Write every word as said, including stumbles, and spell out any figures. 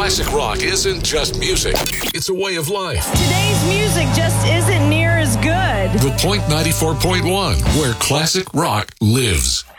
Classic rock isn't just music, it's a way of life. Today's music just isn't near as good. The Point ninety-four point one, where classic rock lives.